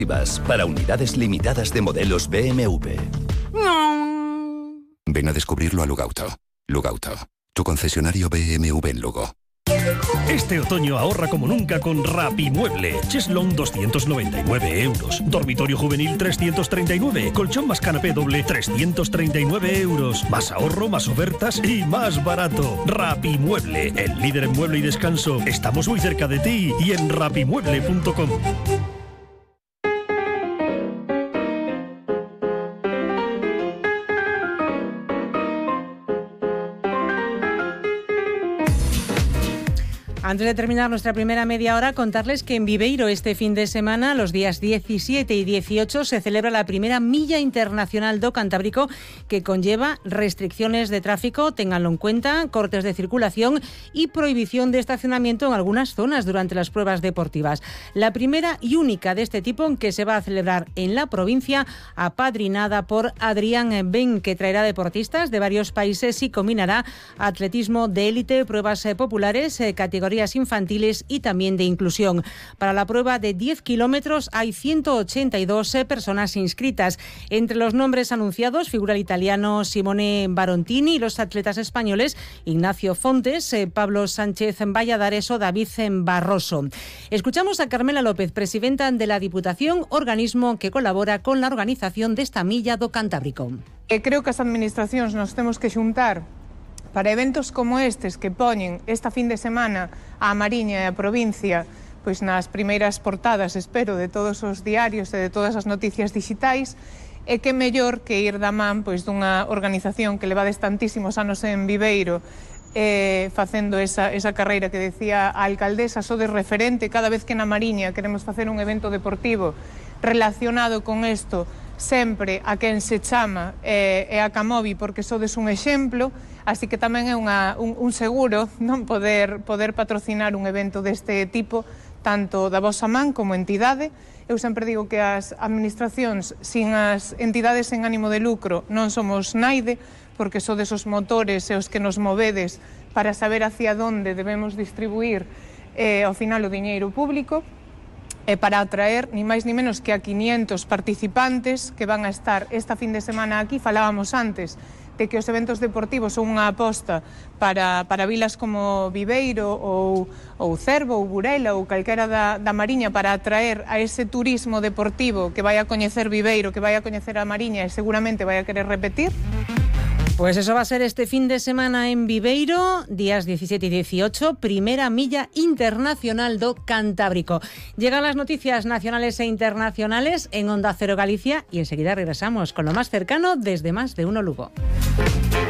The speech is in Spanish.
Para unidades limitadas de modelos BMW. Ven a descubrirlo a Lugauto. Lugauto, tu concesionario BMW en Lugo. Este otoño ahorra como nunca con Rapimueble. Cheslón 299 euros. Dormitorio juvenil 339. Colchón más canapé doble 339 euros. Más ahorro, más ofertas y más barato. Rapimueble, el líder en mueble y descanso. Estamos muy cerca de ti y en rapimueble.com. Antes de terminar nuestra primera media hora, contarles que en Viveiro este fin de semana, los días 17 y 18, se celebra la primera Milla Internacional do Cantábrico, que conlleva restricciones de tráfico, ténganlo en cuenta, cortes de circulación y prohibición de estacionamiento en algunas zonas durante las pruebas deportivas. La primera y única de este tipo, que se va a celebrar en la provincia, apadrinada por Adrián Ben, que traerá deportistas de varios países y combinará atletismo de élite, pruebas populares, categorías infantiles y también de inclusión. Para la prueba de 10 kilómetros hay 182 personas inscritas. Entre los nombres anunciados figura el italiano Simone Barontini y los atletas españoles Ignacio Fontes, Pablo Sánchez Valladares o David Barroso. Escuchamos a Carmela López, presidenta de la Diputación, organismo que colabora con la organización desta Milla do Cantábrico. Creo que as administracións nos temos que xuntar para eventos como estes que poñen esta fin de semana a Mariña e a provincia pois nas primeiras portadas, espero, de todos os diarios e de todas as noticias digitais, e que mellor que ir da man pois dunha organización que levades tantísimos anos en Viveiro facendo esa carreira que decía a alcaldesa, sodes referente cada vez que na Mariña queremos facer un evento deportivo relacionado con isto, sempre a quen se chama e a Camobi, porque sodes un exemplo, así que tamén é un seguro non poder patrocinar un evento deste tipo, tanto da vosa man como entidade. Eu sempre digo que as administracións sin as entidades en ánimo de lucro non somos naide, porque sodes os motores e os que nos movedes para saber hacia onde debemos distribuir ao final o diñeiro público, para atraer ni máis ni menos que a 500 participantes que van a estar esta fin de semana aquí. Falábamos antes de que os eventos deportivos son unha aposta para vilas como Viveiro ou Cervo ou Burela ou calquera da Mariña, para atraer a ese turismo deportivo que vai a coñecer Viveiro, que vai a coñecer a Mariña e seguramente vai a querer repetir. Pues eso va a ser este fin de semana en Viveiro, días 17 y 18, primera Milla Internacional do Cantábrico. Llegan las noticias nacionales e internacionales en Onda Cero Galicia y enseguida regresamos con lo más cercano desde Más de Uno Lugo.